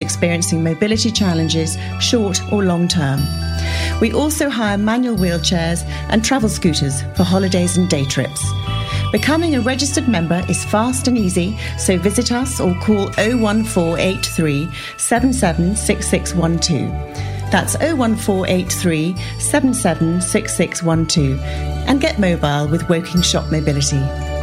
experiencing mobility challenges, short or long term. We also hire manual wheelchairs and travel scooters for holidays and day trips. Becoming a registered member is fast and easy, so visit us or call 01483 776612. That's 01483 776612 and get mobile with Woking Shop Mobility.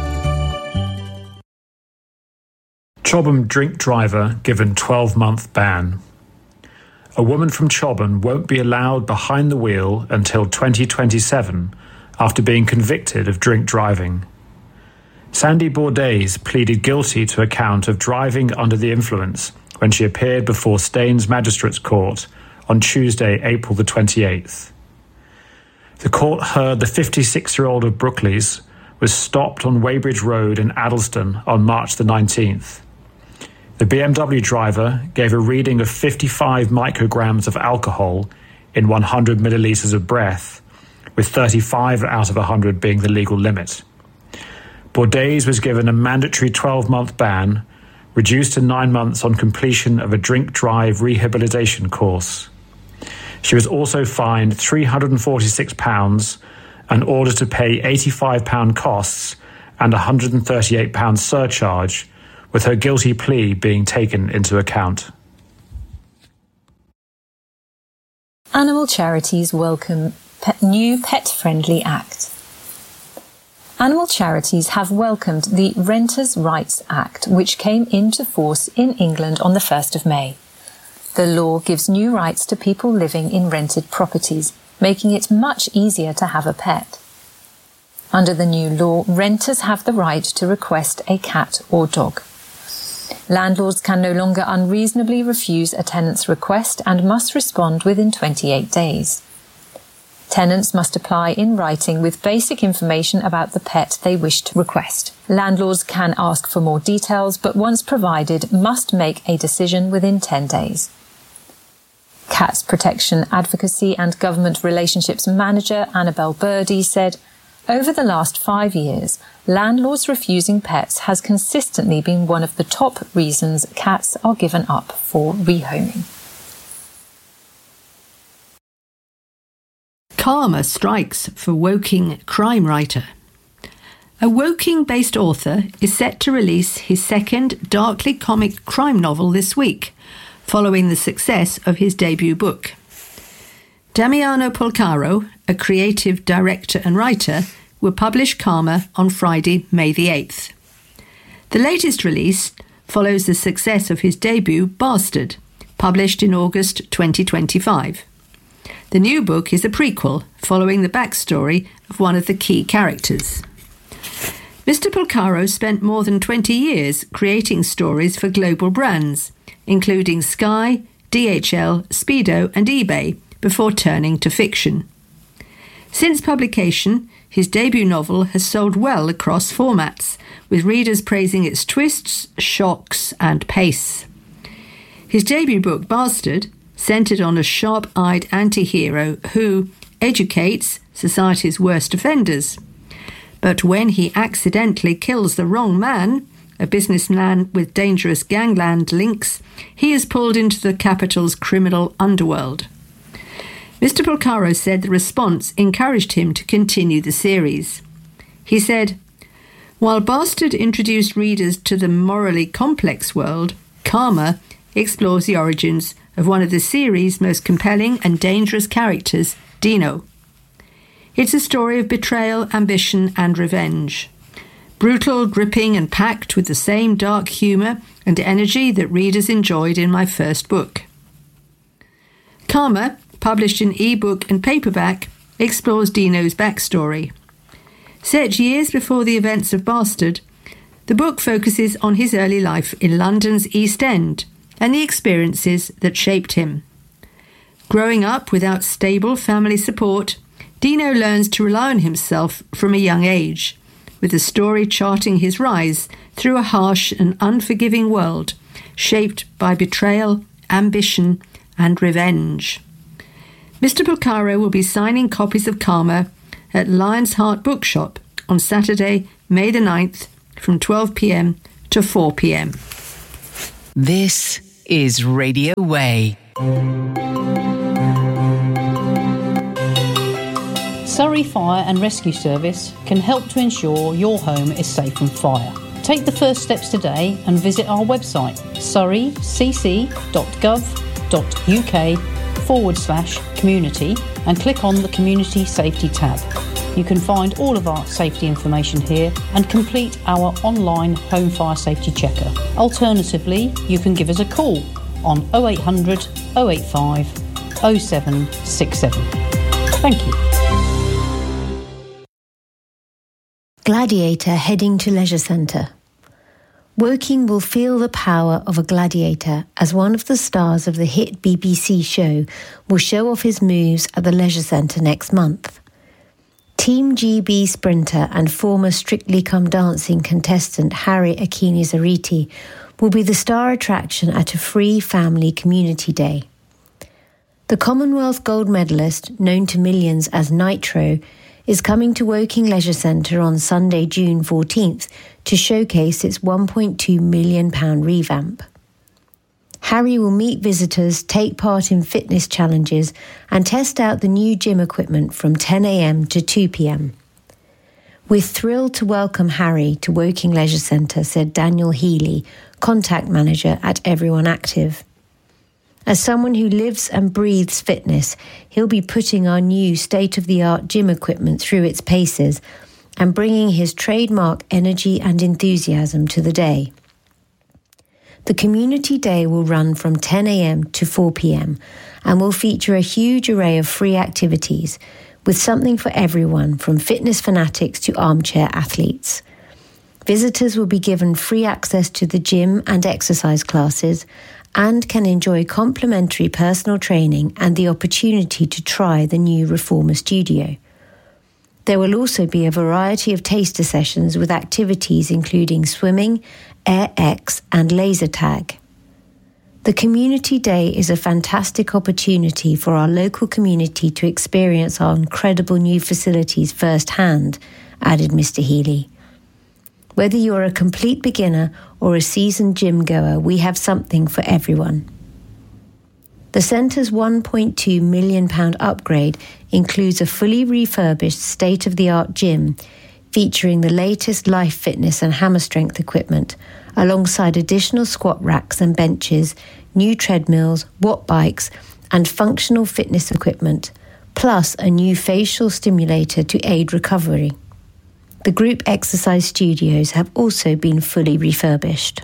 Chobham drink driver given 12-month ban. A woman from Chobham won't be allowed behind the wheel until 2027 after being convicted of drink driving. Sandy Bourdays pleaded guilty to a count of driving under the influence when she appeared before Staines Magistrates Court on Tuesday, April the 28th. The court heard the 56-year-old of Brookleys was stopped on Weybridge Road in Addlestone on March the 19th. The BMW driver gave a reading of 55 micrograms of alcohol in 100 millilitres of breath, with 35 out of 100 being the legal limit. Bourdays was given a mandatory 12-month ban, reduced to 9 months on completion of a drink drive rehabilitation course. She was also fined £346 and ordered to pay £85 costs and £138 surcharge, with her guilty plea being taken into account. Animal charities welcome new pet-friendly act. Animal charities have welcomed the Renters' Rights Act, which came into force in England on the 1st of May. The law gives new rights to people living in rented properties, making it much easier to have a pet. Under the new law, renters have the right to request a cat or dog. Landlords can no longer unreasonably refuse a tenant's request and must respond within 28 days. Tenants must apply in writing with basic information about the pet they wish to request. Landlords can ask for more details, but once provided, must make a decision within 10 days. Cats Protection Advocacy and Government Relationships Manager Annabel Birdie said, "Over the last 5 years, landlords refusing pets has consistently been one of the top reasons cats are given up for rehoming." Karma strikes for Woking crime writer. A Woking-based author is set to release his second darkly comic crime novel this week, following the success of his debut book. Damiano Polcaro, a creative director and writer, will publish Karma on Friday, May the 8th. The latest release follows the success of his debut, Bastard, published in August 2025. The new book is a prequel, following the backstory of one of the key characters. Mr. Polcaro spent more than 20 years creating stories for global brands, including Sky, DHL, Speedo and eBay, before turning to fiction. Since publication, his debut novel has sold well across formats, with readers praising its twists, shocks and pace. His debut book, Bastard, centred on a sharp-eyed anti-hero who educates society's worst offenders. But when he accidentally kills the wrong man, a businessman with dangerous gangland links, he is pulled into the capital's criminal underworld. Mr. Polcaro said the response encouraged him to continue the series. He said, "While Bastard introduced readers to the morally complex world, Karma explores the origins of one of the series' most compelling and dangerous characters, Dino. It's a story of betrayal, ambition and revenge. Brutal, gripping and packed with the same dark humour and energy that readers enjoyed in my first book." Karma, published in e-book and paperback, explores Dino's backstory. Set years before the events of Bastard, the book focuses on his early life in London's East End and the experiences that shaped him. Growing up without stable family support, Dino learns to rely on himself from a young age, with the story charting his rise through a harsh and unforgiving world, shaped by betrayal, ambition and revenge. Mr. Polcaro will be signing copies of Karma at Lion's Heart Bookshop on Saturday, May the 9th, from 12 p.m. to 4 p.m. This is Radio Way. Surrey Fire and Rescue Service can help to ensure your home is safe from fire. Take the first steps today and visit our website surreycc.gov.uk/community and click on the Community Safety tab. You can find all of our safety information here and complete our online home fire safety checker. Alternatively, you can give us a call on 0800 085 0767. Thank you. Gladiator heading to leisure centre. Woking will feel the power of a gladiator as one of the stars of the hit BBC show will show off his moves at the leisure centre next month. Team GB sprinter and former Strictly Come Dancing contestant Harry Akini-Zariti will be the star attraction at a free family community day. The Commonwealth gold medalist, known to millions as Nitro, is coming to Woking Leisure Centre on Sunday, June 14th to showcase its £1.2 million revamp. Harry will meet visitors, take part in fitness challenges and test out the new gym equipment from 10 a.m. to 2 p.m. We're thrilled to welcome Harry to Woking Leisure Centre, said Daniel Healy, contact manager at Everyone Active. As someone who lives and breathes fitness, he'll be putting our new state-of-the-art gym equipment through its paces and bringing his trademark energy and enthusiasm to the day. The community day will run from 10 a.m. to 4 p.m. and will feature a huge array of free activities with something for everyone from fitness fanatics to armchair athletes. Visitors will be given free access to the gym and exercise classes and can enjoy complimentary personal training and the opportunity to try the new Reformer studio. There will also be a variety of taster sessions with activities including swimming, Air X and laser tag. The Community Day is a fantastic opportunity for our local community to experience our incredible new facilities firsthand, added Mr. Healy. Whether you're a complete beginner or a seasoned gym goer, we have something for everyone. The centre's £1.2 million upgrade includes a fully refurbished state-of-the-art gym featuring the latest Life Fitness and Hammer Strength equipment, alongside additional squat racks and benches, new treadmills, watt bikes, and functional fitness equipment, plus a new facial stimulator to aid recovery. The group exercise studios have also been fully refurbished.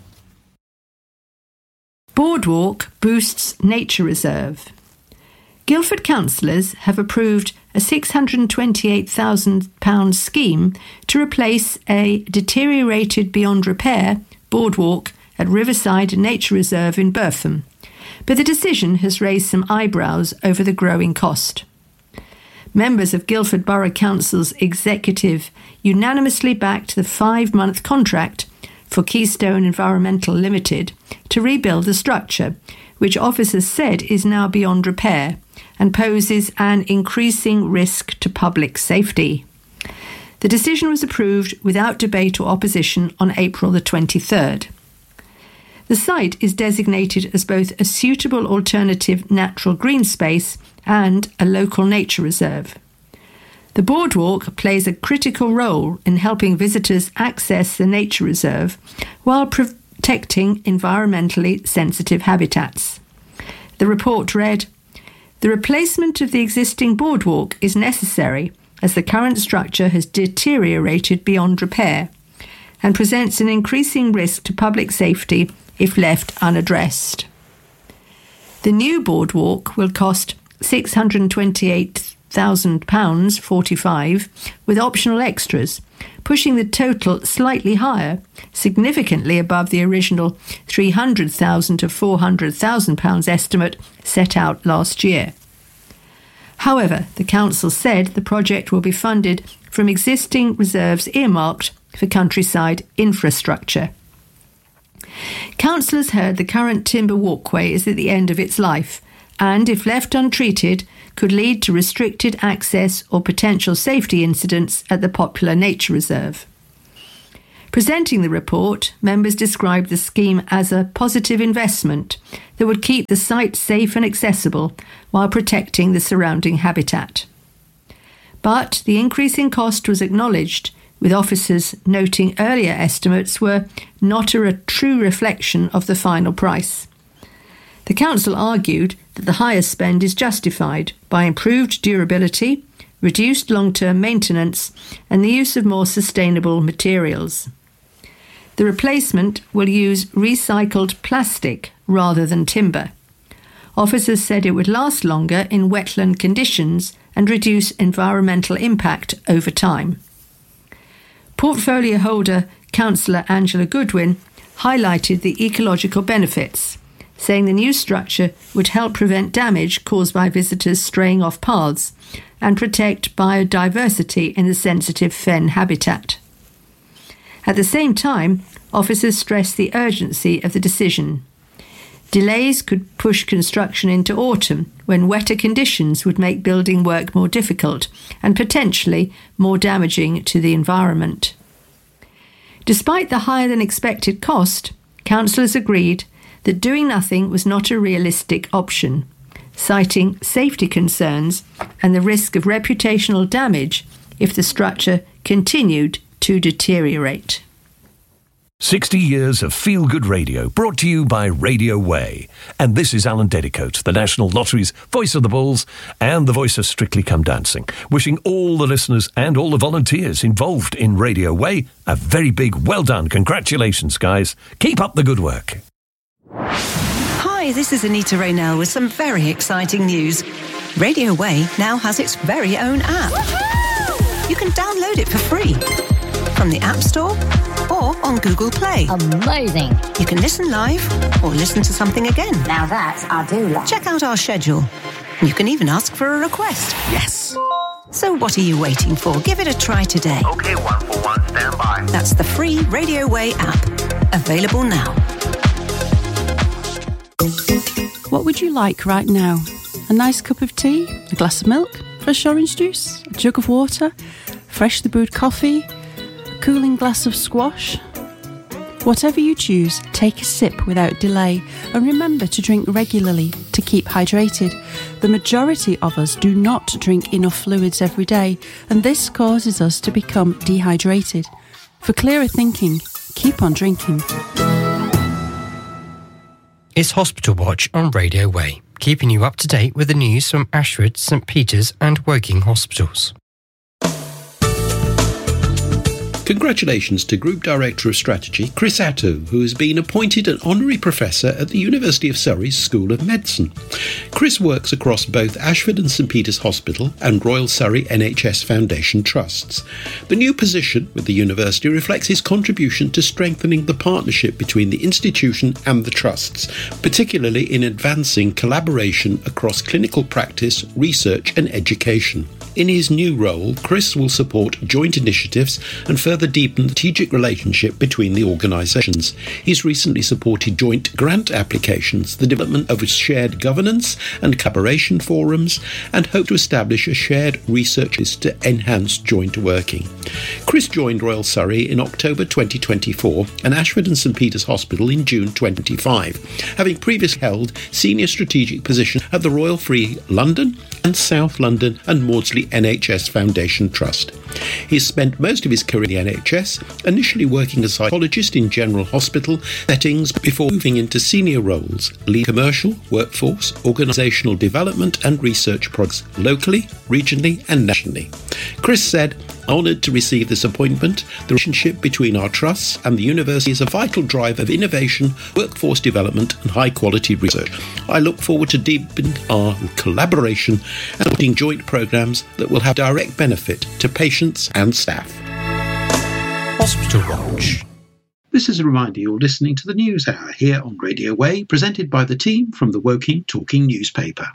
Boardwalk boosts nature reserve. Guildford councillors have approved a £628,000 scheme to replace a deteriorated beyond repair boardwalk at Riverside Nature Reserve in Bertham, but the decision has raised some eyebrows over the growing cost. Members of Guildford Borough Council's executive unanimously backed the 5-month contract for Keystone Environmental Limited to rebuild the structure, which officers said is now beyond repair and poses an increasing risk to public safety. The decision was approved without debate or opposition on April the 23rd. The site is designated as both a suitable alternative natural green space and a local nature reserve. The boardwalk plays a critical role in helping visitors access the nature reserve while protecting environmentally sensitive habitats. The report read, "The replacement of the existing boardwalk is necessary as the current structure has deteriorated beyond repair and presents an increasing risk to public safety if left unaddressed. The new boardwalk will cost £628,000 45 with optional extras, pushing the total slightly higher, significantly above the original £300,000 to £400,000 estimate set out last year. However, the council said the project will be funded from existing reserves earmarked for countryside infrastructure. Councillors heard the current timber walkway is at the end of its life and, if left untreated, could lead to restricted access or potential safety incidents at the popular nature reserve. Presenting the report, members described the scheme as a positive investment that would keep the site safe and accessible while protecting the surrounding habitat. But the increase in cost was acknowledged, with officers noting earlier estimates were not a true reflection of the final price. The council argued that the higher spend is justified by improved durability, reduced long-term maintenance, and the use of more sustainable materials. The replacement will use recycled plastic rather than timber. Officers said it would last longer in wetland conditions and reduce environmental impact over time. Portfolio holder Councillor Angela Goodwin highlighted the ecological benefits, saying the new structure would help prevent damage caused by visitors straying off paths and protect biodiversity in the sensitive fen habitat. At the same time, officers stressed the urgency of the decision. Delays could push construction into autumn, when wetter conditions would make building work more difficult and potentially more damaging to the environment. Despite the higher than expected cost, councillors agreed that doing nothing was not a realistic option, citing safety concerns and the risk of reputational damage if the structure continued to deteriorate. 60 years of feel-good radio, brought to you by Radio Way. And this is Alan Dedicoat, the National Lottery's voice of the Bulls and the voice of Strictly Come Dancing, wishing all the listeners and all the volunteers involved in Radio Way a very big well done. Congratulations, guys. Keep up the good work. Hi, this is Anita Raynell with some very exciting news. Radio Way now has its very own app. Woohoo! You can download it for free from the App Store or on Google Play. Amazing. You can listen live or listen to something again. Now that I do like. Check out our schedule. You can even ask for a request. Yes. So what are you waiting for? Give it a try today. OK, 141, stand by. That's the free Radio Way app. Available now. What would you like right now? A nice cup of tea? A glass of milk? Fresh orange juice? A jug of water? Freshly brewed coffee? A cooling glass of squash? Whatever you choose, take a sip without delay and remember to drink regularly to keep hydrated. The majority of us do not drink enough fluids every day, and this causes us to become dehydrated. For clearer thinking, keep on drinking. It's Hospital Watch on Radio Way, keeping you up to date with the news from Ashford, St Peter's and Woking hospitals. Congratulations to Group Director of Strategy, Chris Atto, who has been appointed an Honorary Professor at the University of Surrey's School of Medicine. Chris works across both Ashford and St Peter's Hospital and Royal Surrey NHS Foundation Trusts. The new position with the university reflects his contribution to strengthening the partnership between the institution and the trusts, particularly in advancing collaboration across clinical practice, research and education. In his new role, Chris will support joint initiatives and further deepen the strategic relationship between the organisations. He's recently supported joint grant applications, the development of shared governance and collaboration forums, and hope to establish a shared research list to enhance joint working. Chris joined Royal Surrey in October 2024 and Ashford and St Peter's Hospital in June 2025, having previously held senior strategic positions at the Royal Free London and South London and Maudsley NHS Foundation Trust. He's spent most of his career in the NHS, initially working as a psychologist in general hospital settings before moving into senior roles, lead commercial, workforce, organisational development and research projects locally, regionally and nationally. Chris said, "Honoured to receive this appointment. The relationship between our trusts and the university is a vital drive of innovation, workforce development and high-quality research. I look forward to deepening our collaboration and supporting joint programmes that will have direct benefit to patients and staff." Hospital Watch. This is a reminder you're listening to the News Hour here on Radio Way, presented by the team from the Woking Talking newspaper.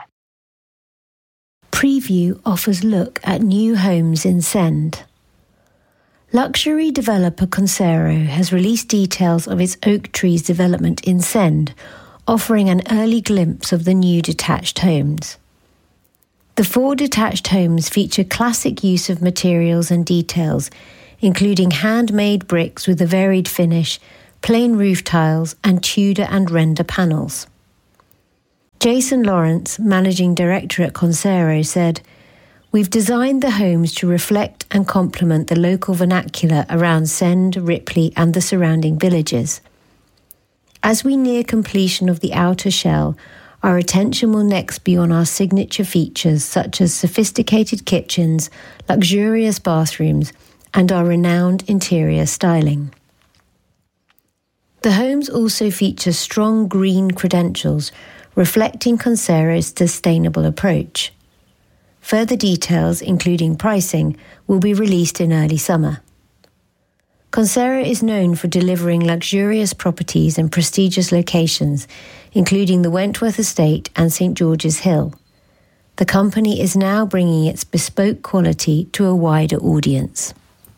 Preview offers look at new homes in Send. Luxury developer Concero has released details of its Oak Trees development in Send, offering an early glimpse of the new detached homes. The 4 detached homes feature classic use of materials and details, including handmade bricks with a varied finish, plain roof tiles, and Tudor and render panels. Jason Lawrence, Managing Director at Consero, said, "We've designed the homes to reflect and complement the local vernacular around Send, Ripley and the surrounding villages. As we near completion of the outer shell, our attention will next be on our signature features such as sophisticated kitchens, luxurious bathrooms, and our renowned interior styling." The homes also feature strong green credentials, reflecting Consero's sustainable approach. Further details, including pricing, will be released in early summer. Consero is known for delivering luxurious properties in prestigious locations, including the Wentworth Estate and St George's Hill. The company is now bringing its bespoke quality to a wider audience.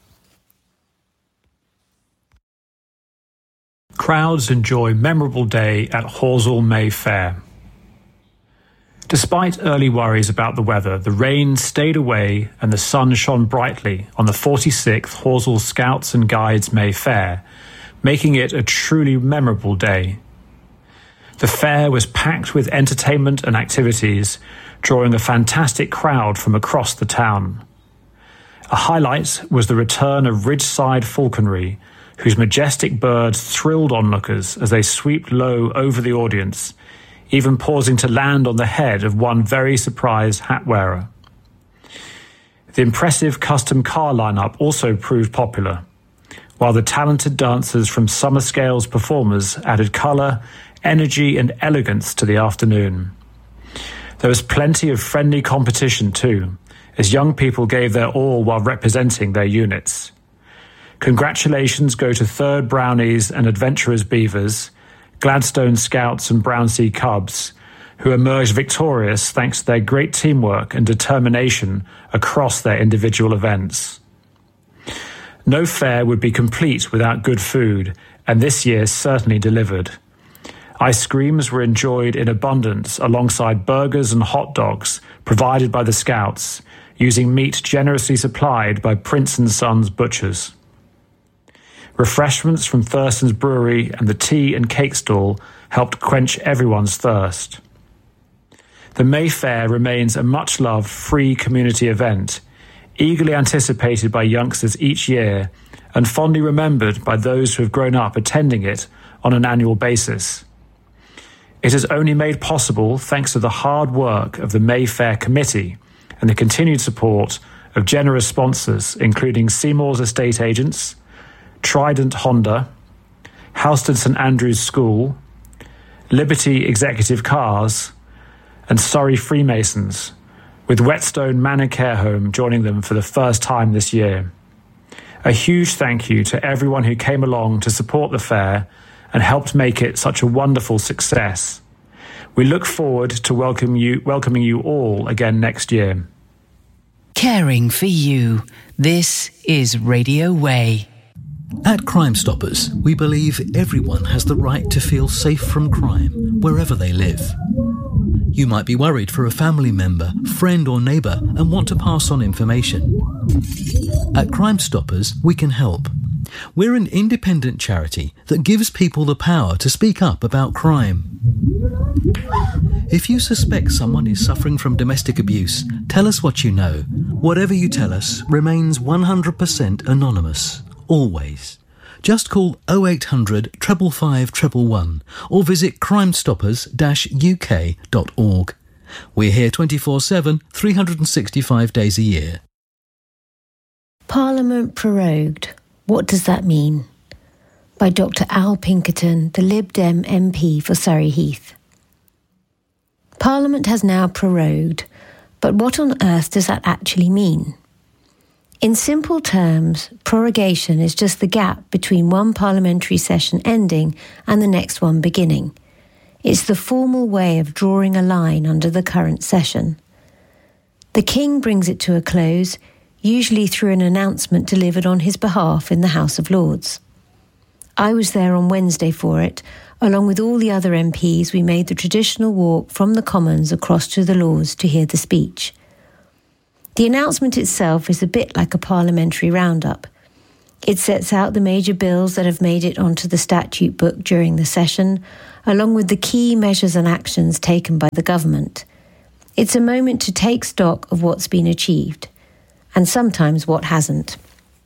Crowds enjoy memorable day at Horsell May Fair. Despite early worries about the weather, the rain stayed away and the sun shone brightly on the 46th Horsell Scouts and Guides May Fair, making it a truly memorable day. The fair was packed with entertainment and activities, drawing a fantastic crowd from across the town. A highlight was the return of Ridgeside Falconry, whose majestic birds thrilled onlookers as they swept low over the audience, even pausing to land on the head of one very surprised hat wearer. The impressive custom car lineup also proved popular, while the talented dancers from Summer Scales performers added colour, energy and elegance to the afternoon. There was plenty of friendly competition too, as young people gave their all while representing their units. Congratulations go to 3rd Brownies and Adventurers Beavers, Gladstone Scouts and Brownsea Cubs, who emerged victorious thanks to their great teamwork and determination across their individual events. No fair would be complete without good food, and this year certainly delivered. Ice creams were enjoyed in abundance alongside burgers and hot dogs provided by the Scouts, using meat generously supplied by Prince & Sons butchers. Refreshments from Thurston's Brewery and the tea and cake stall helped quench everyone's thirst. The May Fair remains a much-loved free community event, eagerly anticipated by youngsters each year and fondly remembered by those who have grown up attending it on an annual basis. It is only made possible thanks to the hard work of the May Fair Committee and the continued support of generous sponsors, including Seymour's Estate Agents, Trident Honda, Houston St Andrews School, Liberty Executive Cars, and Surrey Freemasons, with Whetstone Manor Care Home joining them for the first time this year. A huge thank you to everyone who came along to support the fair and helped make it such a wonderful success. We look forward to welcoming you all again next year. Caring for you. This is Radio Way. At Crime Stoppers, we believe everyone has the right to feel safe from crime, wherever they live. You might be worried for a family member, friend or neighbour and want to pass on information. At Crime Stoppers, we can help. We're an independent charity that gives people the power to speak up about crime. If you suspect someone is suffering from domestic abuse, tell us what you know. Whatever you tell us remains 100% anonymous. Always. Just call 0800 555 111 or visit crimestoppers-uk.org. We're here 24/7, 365 days a year. Parliament prorogued. What does that mean? By Dr. Al Pinkerton, the Lib Dem MP for Surrey Heath. Parliament has now prorogued, but what on earth does that actually mean? In simple terms, prorogation is just the gap between one parliamentary session ending and the next one beginning. It's the formal way of drawing a line under the current session. The King brings it to a close, usually through an announcement delivered on his behalf in the House of Lords. I was there on Wednesday for it. Along with all the other MPs, we made the traditional walk from the Commons across to the Lords to hear the speech. The announcement itself is a bit like a parliamentary roundup. It sets out the major bills that have made it onto the statute book during the session, along with the key measures and actions taken by the government. It's a moment to take stock of what's been achieved, and sometimes what hasn't.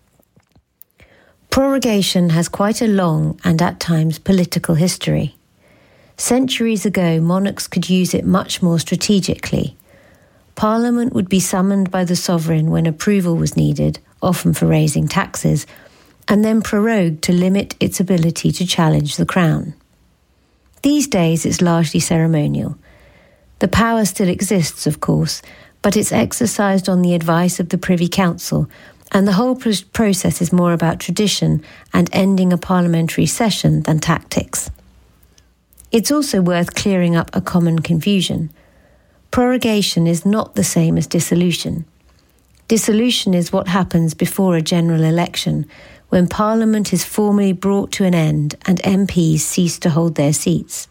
Prorogation has quite a long and at times political history. Centuries ago, monarchs could use it much more strategically. Parliament would be summoned by the sovereign when approval was needed, often for raising taxes, and then prorogued to limit its ability to challenge the crown. These days it's largely ceremonial. The power still exists, of course, but it's exercised on the advice of the Privy Council, and the whole process is more about tradition and ending a parliamentary session than tactics. It's also worth clearing up a common confusion. Prorogation is not the same as dissolution. Dissolution is what happens before a general election, when Parliament is formally brought to an end and MPs cease to hold their seats.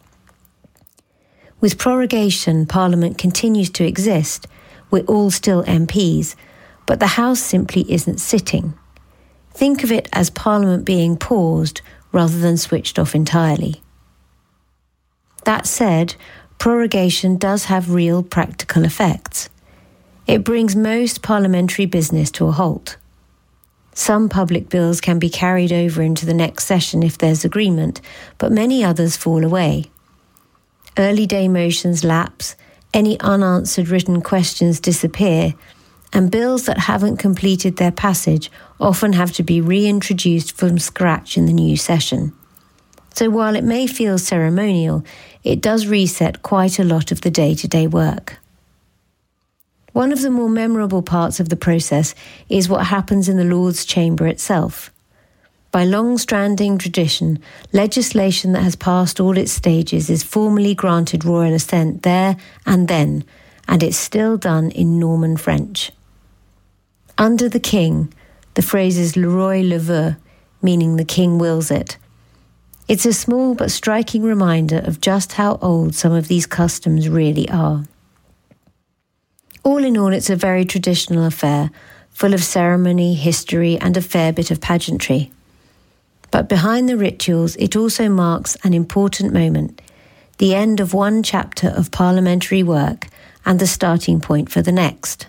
With prorogation, Parliament continues to exist. We're all still MPs, but the House simply isn't sitting. Think of it as Parliament being paused rather than switched off entirely. That said, prorogation does have real practical effects. It brings most parliamentary business to a halt. Some public bills can be carried over into the next session if there's agreement, but many others fall away. Early day motions lapse, any unanswered written questions disappear, and bills that haven't completed their passage often have to be reintroduced from scratch in the new session. So while it may feel ceremonial, it does reset quite a lot of the day-to-day work. One of the more memorable parts of the process is what happens in the Lords' Chamber itself. By long-standing tradition, legislation that has passed all its stages is formally granted royal assent there and then, and it's still done in Norman French. Under the King, the phrase is "le roi le veut," meaning the King wills it. It's a small but striking reminder of just how old some of these customs really are. All in all, it's a very traditional affair, full of ceremony, history, and a fair bit of pageantry. But behind the rituals, it also marks an important moment, the end of one chapter of parliamentary work and the starting point for the next.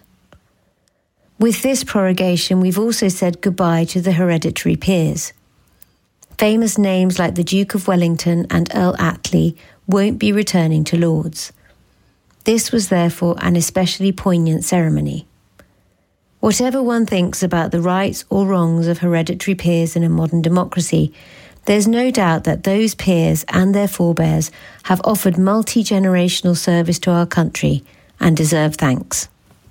With this prorogation, we've also said goodbye to the hereditary peers. Famous names like the Duke of Wellington and Earl Attlee won't be returning to Lords. This was therefore an especially poignant ceremony. Whatever one thinks about the rights or wrongs of hereditary peers in a modern democracy, there's no doubt that those peers and their forebears have offered multi-generational service to our country and deserve thanks.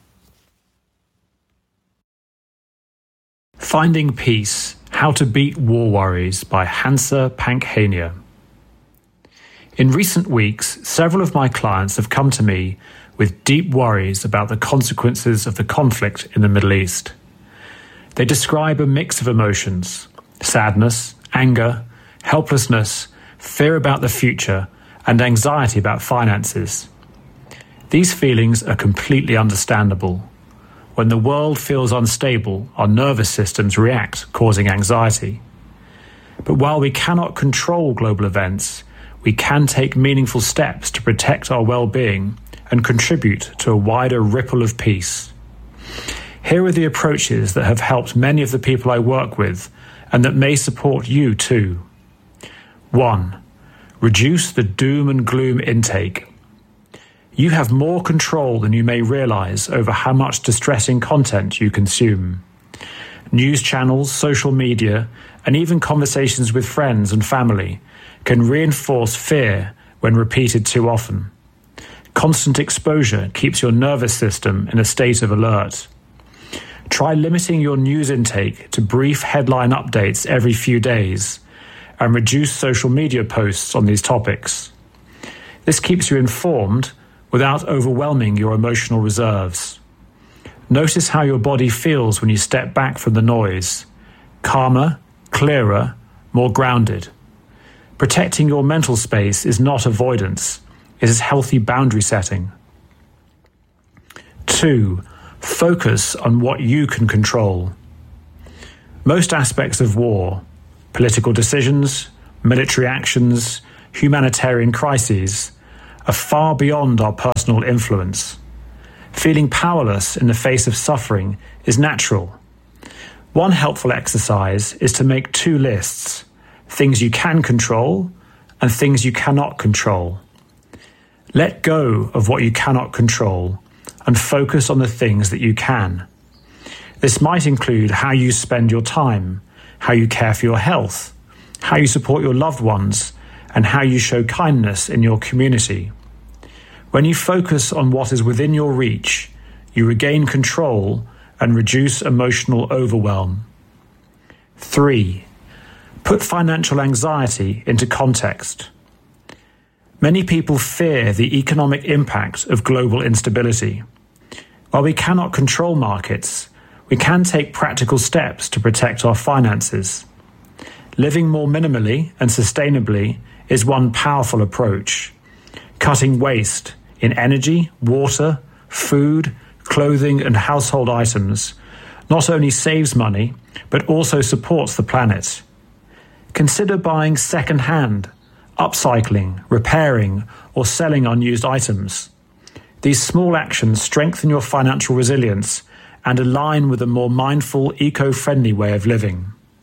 Finding Peace: How to Beat War Worries by Hansa Pankhania. In recent weeks, several of my clients have come to me with deep worries about the consequences of the conflict in the Middle East. They describe a mix of emotions: sadness, anger, helplessness, fear about the future, and anxiety about finances. These feelings are completely understandable. When the world feels unstable, our nervous systems react, causing anxiety. But while we cannot control global events, we can take meaningful steps to protect our well-being and contribute to a wider ripple of peace. Here are the approaches that have helped many of the people I work with and that may support you too. 1. Reduce the doom and gloom intake. You have more control than you may realize over how much distressing content you consume. News channels, social media, and even conversations with friends and family can reinforce fear when repeated too often. Constant exposure keeps your nervous system in a state of alert. Try limiting your news intake to brief headline updates every few days and reduce social media posts on these topics. This keeps you informed without overwhelming your emotional reserves. Notice how your body feels when you step back from the noise. Calmer, clearer, more grounded. Protecting your mental space is not avoidance. It is healthy boundary setting. 2. Focus on what you can control. Most aspects of war, political decisions, military actions, humanitarian crises, are far beyond our personal influence. Feeling powerless in the face of suffering is natural. One helpful exercise is to make 2 lists: things you can control and things you cannot control. Let go of what you cannot control and focus on the things that you can. This might include how you spend your time, how you care for your health, how you support your loved ones, and how you show kindness in your community. When you focus on what is within your reach, you regain control and reduce emotional overwhelm. 3. Put financial anxiety into context. Many people fear the economic impact of global instability. While we cannot control markets, we can take practical steps to protect our finances. Living more minimally and sustainably is one powerful approach. Cutting waste in energy, water, food, clothing and household items not only saves money, but also supports the planet. Consider buying second-hand, upcycling, repairing, or selling unused items. These small actions strengthen your financial resilience and align with a more mindful, eco-friendly way of living.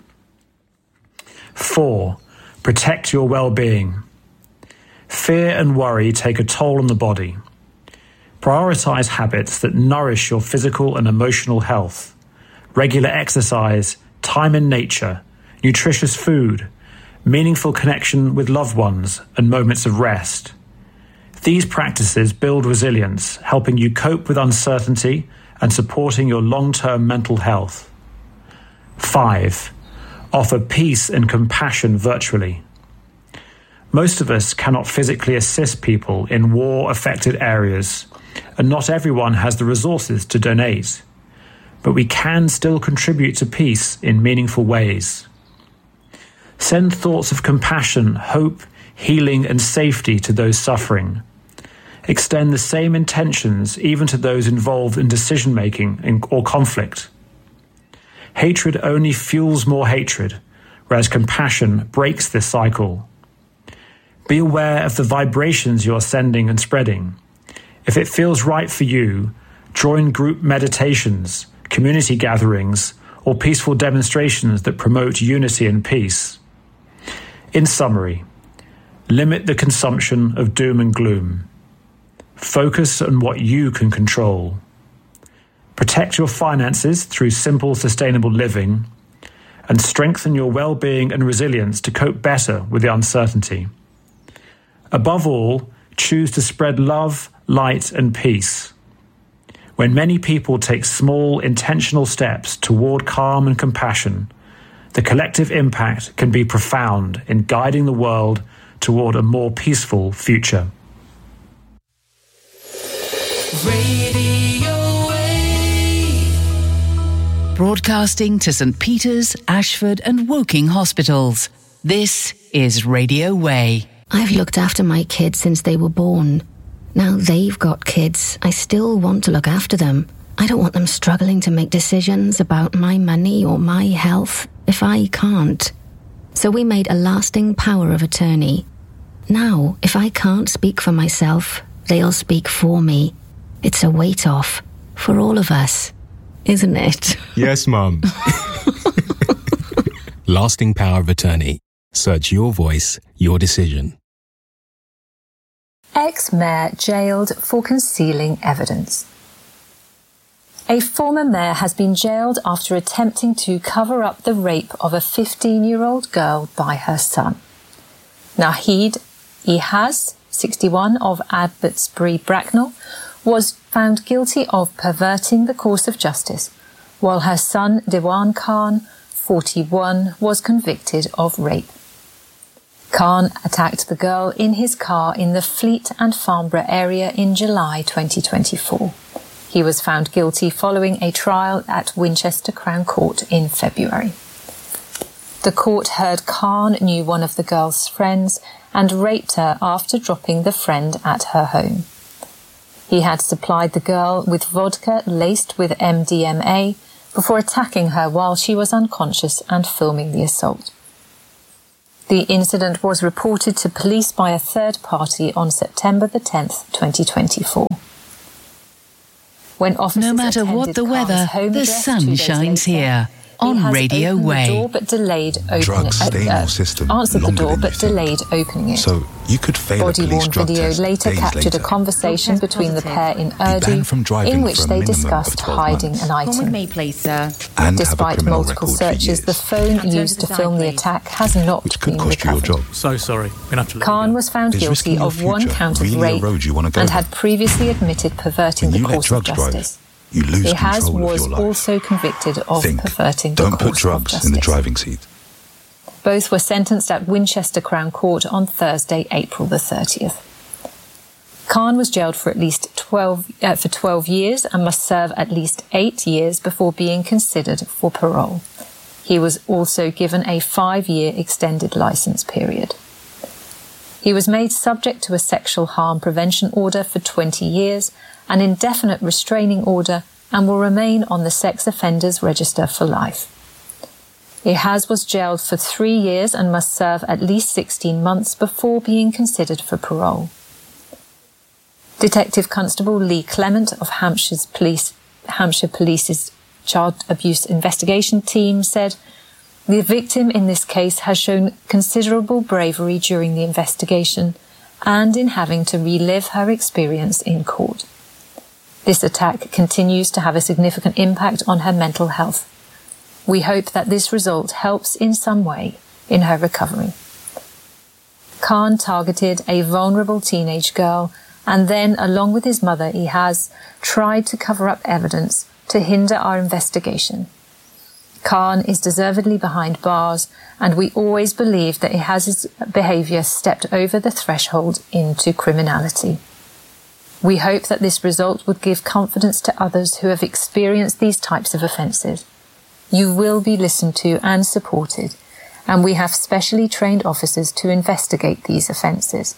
4. Protect your well-being. Fear and worry take a toll on the body. Prioritize habits that nourish your physical and emotional health. Regular exercise, time in nature, nutritious food, meaningful connection with loved ones, and moments of rest. These practices build resilience, helping you cope with uncertainty and supporting your long-term mental health. 5. Offer peace and compassion virtually. Most of us cannot physically assist people in war-affected areas, and not everyone has the resources to donate. But we can still contribute to peace in meaningful ways. Send thoughts of compassion, hope, healing, and safety to those suffering. Extend the same intentions even to those involved in decision-making or conflict. Hatred only fuels more hatred, whereas compassion breaks this cycle. Be aware of the vibrations you are sending and spreading. If it feels right for you, join group meditations, community gatherings, or peaceful demonstrations that promote unity and peace. In summary, limit the consumption of doom and gloom. Focus on what you can control. Protect your finances through simple, sustainable living, and strengthen your well-being and resilience to cope better with the uncertainty. Above all, choose to spread love, light, and peace. When many people take small, intentional steps toward calm and compassion, the collective impact can be profound in guiding the world toward a more peaceful future. Radio Way. Broadcasting to St. Peter's, Ashford and Woking hospitals. This is Radio Way. I've looked after my kids since they were born. Now they've got kids. I still want to look after them. I don't want them struggling to make decisions about my money or my health if I can't. So we made a lasting power of attorney. Now, if I can't speak for myself, they'll speak for me. It's a weight off for all of us, isn't it? Yes, Mum. Lasting power of attorney. Search your voice, your decision. Ex-mayor jailed for concealing evidence. A former mayor has been jailed after attempting to cover up the rape of a 15-year-old girl by her son. Nahid Ihaz, 61, of Abbotsbury Bracknell, was found guilty of perverting the course of justice, while her son Dewan Khan, 41, was convicted of rape. Khan attacked the girl in his car in the Fleet and Farnborough area in July 2024. He was found guilty following a trial at Winchester Crown Court in February. The court heard Khan knew one of the girl's friends and raped her after dropping the friend at her home. He had supplied the girl with vodka laced with MDMA before attacking her while she was unconscious and filming the assault. The incident was reported to police by a third party on September the 10th, 2024. When officers no matter what the weather, the sun shines here. On Radio Way. Door but delayed opening drugs stay in your system answered the door but think. delayed opening it. So you could fail Body-worn video later captured a conversation between the pair in Urdu in which they discussed hiding an item. Come with me, please, sir. And despite multiple searches, the phone used to film the attack has not been recovered. So sorry. Khan was found guilty of one count of rape and had previously admitted perverting the course of justice. You lose Ihaz control was of your life. also convicted of perverting the Don't course put drugs of justice. in the driving seat. Both were sentenced at Winchester Crown Court on Thursday, April the 30th. Khan was jailed for at least 12 years and must serve at least 8 years before being considered for parole. He was also given a 5-year extended licence period. He was made subject to a sexual harm prevention order for 20 years, an indefinite restraining order, and will remain on the sex offenders register for life. Ihaz was jailed for 3 years and must serve at least 16 months before being considered for parole. Detective Constable Lee Clement of Hampshire Police's Child Abuse Investigation Team said, "The victim in this case has shown considerable bravery during the investigation and in having to relive her experience in court. This attack continues to have a significant impact on her mental health. We hope that this result helps in some way in her recovery." Khan targeted a vulnerable teenage girl and then, along with his mother, Ihaz, tried to cover up evidence to hinder our investigation. Khan is deservedly behind bars, and we always believe that Ihaz's behaviour stepped over the threshold into criminality. We hope that this result would give confidence to others who have experienced these types of offences. You will be listened to and supported, and we have specially trained officers to investigate these offences.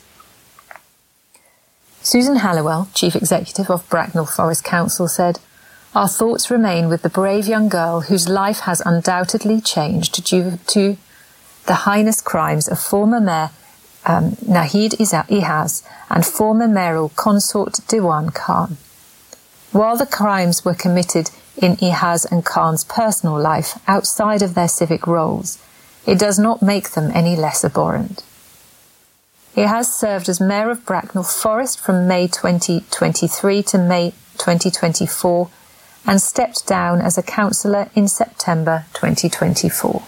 Susan Halliwell, Chief Executive of Bracknell Forest Council, said, "Our thoughts remain with the brave young girl whose life has undoubtedly changed due to the heinous crimes of former Mayor Nahid Ihaz and former mayoral consort Dewan Khan. While the crimes were committed in Ihaz and Khan's personal life outside of their civic roles, it does not make them any less abhorrent." Ihaz served as Mayor of Bracknell Forest from May 2023 to May 2024 and stepped down as a councillor in September 2024.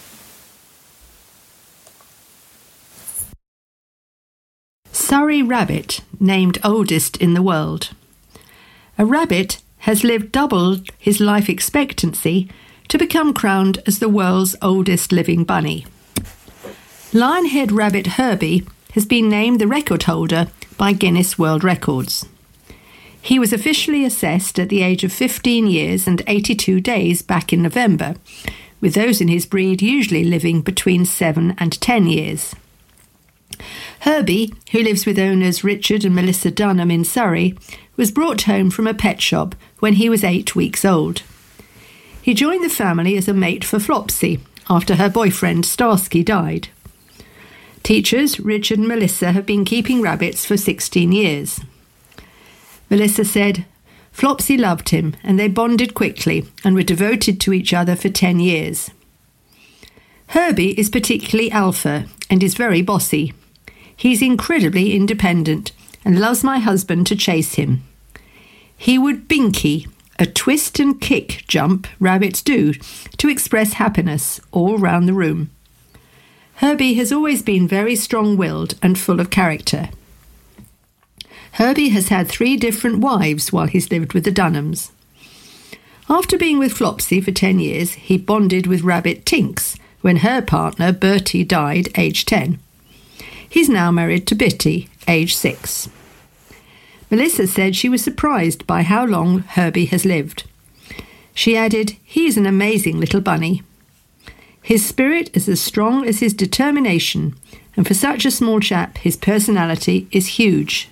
Surrey rabbit, named oldest in the world. A rabbit has lived double his life expectancy to become crowned as the world's oldest living bunny. Lionhead rabbit Herbie has been named the record holder by Guinness World Records. He was officially assessed at the age of 15 years and 82 days back in November, with those in his breed usually living between 7 and 10 years. Herbie, who lives with owners Richard and Melissa Dunham in Surrey, was brought home from a pet shop when he was 8 weeks old. He joined the family as a mate for Flopsy after her boyfriend Starsky died. Teachers Richard and Melissa have been keeping rabbits for 16 years. Melissa said, "Flopsy loved him and they bonded quickly and were devoted to each other for 10 years. Herbie is particularly alpha and is very bossy. He's incredibly independent and loves my husband to chase him. He would binky, a twist and kick jump rabbits do to express happiness all round the room. Herbie has always been very strong-willed and full of character. Herbie has had 3 different wives while he's lived with the Dunhams. After being with Flopsy for 10 years, he bonded with rabbit Tinks when her partner Bertie died aged 10. He's now married to Bitty, age 6. Melissa said she was surprised by how long Herbie has lived. She added, "He's an amazing little bunny. His spirit is as strong as his determination, and for such a small chap, his personality is huge."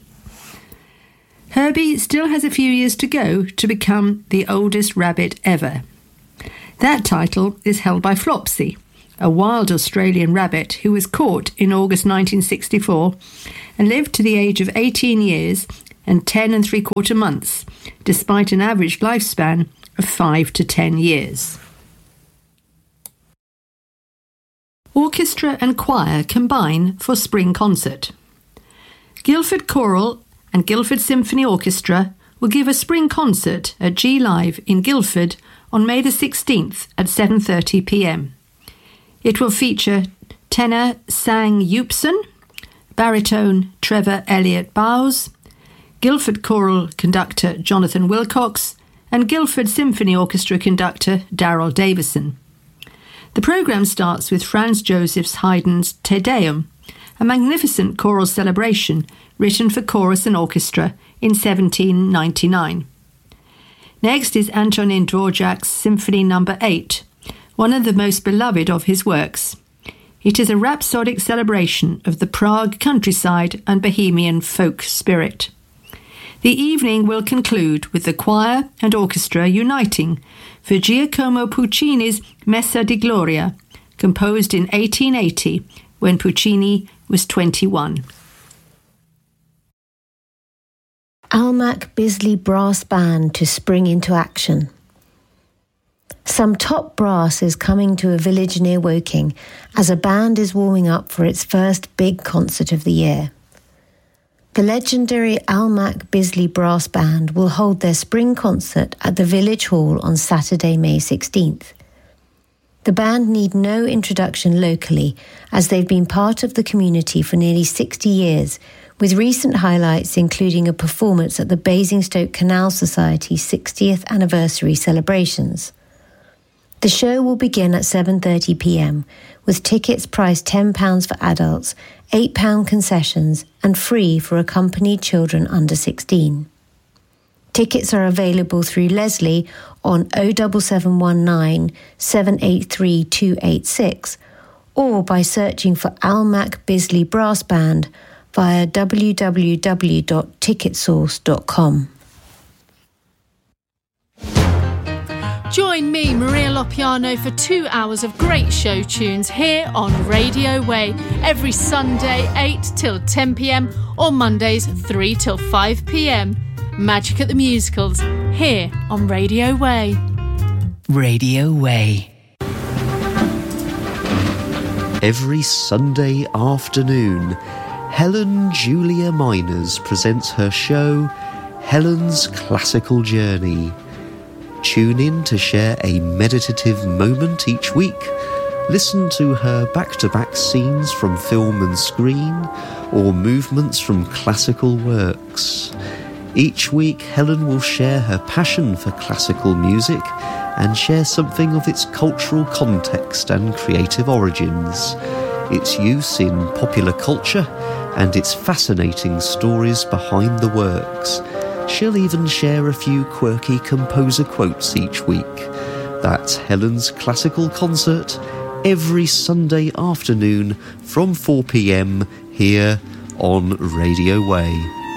Herbie still has a few years to go to become the oldest rabbit ever. That title is held by Flopsy, a wild Australian rabbit who was caught in August 1964 and lived to the age of 18 years and 10 3/4 months, despite an average lifespan of 5 to 10 years. Orchestra and choir combine for spring concert. Guildford Choral and Guildford Symphony Orchestra will give a spring concert at G Live in Guildford on May the 16th at 7:30 p.m. It will feature tenor Sang Yupson, baritone Trevor Elliott Bowes, Guildford Choral conductor Jonathan Wilcox, and Guildford Symphony Orchestra conductor Darrell Davison. The programme starts with Franz Joseph Haydn's Te Deum, a magnificent choral celebration written for chorus and orchestra in 1799. Next is Antonin Dvorak's Symphony No. 8, one of the most beloved of his works. It is a rhapsodic celebration of the Prague countryside and Bohemian folk spirit. The evening will conclude with the choir and orchestra uniting for Giacomo Puccini's Messa di Gloria, composed in 1880 when Puccini was 21. Almac Bisley Brass Band to spring into action. Some top brass is coming to a village near Woking as a band is warming up for its first big concert of the year. The legendary Almac Bisley Brass Band will hold their spring concert at the Village Hall on Saturday, May 16th. The band need no introduction locally as they've been part of the community for nearly 60 years, with recent highlights including a performance at the Basingstoke Canal Society's 60th anniversary celebrations. The show will begin at 7:30 p.m, with tickets priced £10 for adults, £8 concessions and free for accompanied children under 16. Tickets are available through Leslie on 07719 783 286 or by searching for Almac Bisley Brass Band via www.ticketsource.com. Join me, Maria Lopiano, for 2 hours of great show tunes here on Radio Way, every Sunday 8 till 10 p.m. or Mondays 3 till 5 p.m. Magic at the Musicals, here on Radio Way. Radio Way. Every Sunday afternoon, Helen Julia Miners presents her show, Helen's Classical Journey. Tune in to share a meditative moment each week. Listen to her back-to-back scenes from film and screen, or movements from classical works. Each week, Helen will share her passion for classical music and share something of its cultural context and creative origins, its use in popular culture, and its fascinating stories behind the works. She'll even share a few quirky composer quotes each week. That's Helen's Classical Concert, every Sunday afternoon from 4 p.m. here on Radio Way.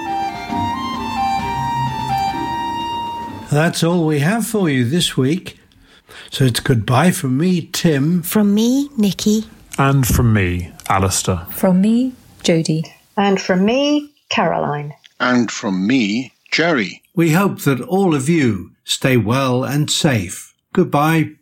That's all we have for you this week. So it's goodbye from me, Tim. From me, Nikki. And from me, Alistair. From me, Jodie. And from me, Caroline. And from me, Jerry. We hope that all of you stay well and safe. Goodbye.